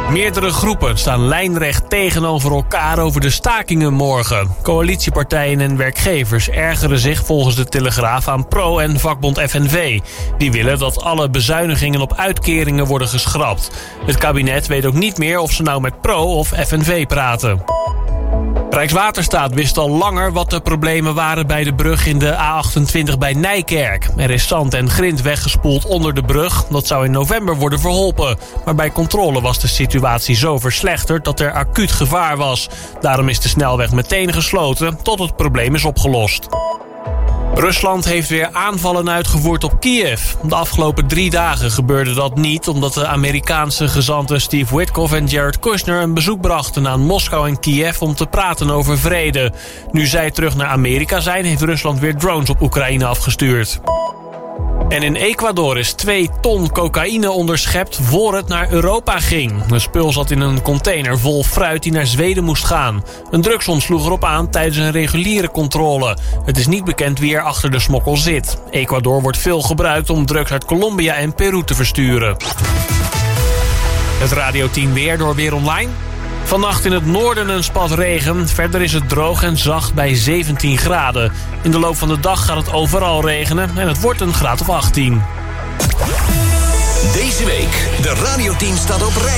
Meerdere groepen staan lijnrecht tegenover elkaar over de stakingen morgen. Coalitiepartijen en werkgevers ergeren zich volgens de Telegraaf aan Pro en vakbond FNV. Die willen dat alle bezuinigingen op uitkeringen worden geschrapt. Het kabinet weet ook niet meer of ze nou met Pro of FNV praten. Rijkswaterstaat wist al langer wat de problemen waren bij de brug in de A28 bij Nijkerk. Er is zand en grind weggespoeld onder de brug. Dat zou in november worden verholpen. Maar bij controle was de situatie zo verslechterd dat er acuut gevaar was. Daarom is de snelweg meteen gesloten tot het probleem is opgelost. Rusland heeft weer aanvallen uitgevoerd op Kiev. De afgelopen 3 dagen gebeurde dat niet omdat de Amerikaanse gezanten Steve Witkoff en Jared Kushner een bezoek brachten aan Moskou en Kiev om te praten over vrede. Nu zij terug naar Amerika zijn, heeft Rusland weer drones op Oekraïne afgestuurd. En in Ecuador is 2 ton cocaïne onderschept voor het naar Europa ging. Het spul zat in een container vol fruit die naar Zweden moest gaan. Een drugshond sloeg erop aan tijdens een reguliere controle. Het is niet bekend wie er achter de smokkel zit. Ecuador wordt veel gebruikt om drugs uit Colombia en Peru te versturen. Het Radio 10 weer door Weer Online. Vannacht in het noorden een spat regen. Verder is het droog en zacht bij 17 graden. In de loop van de dag gaat het overal regenen en het wordt een graad of 18. Deze week, de Radio 10 staat op rij.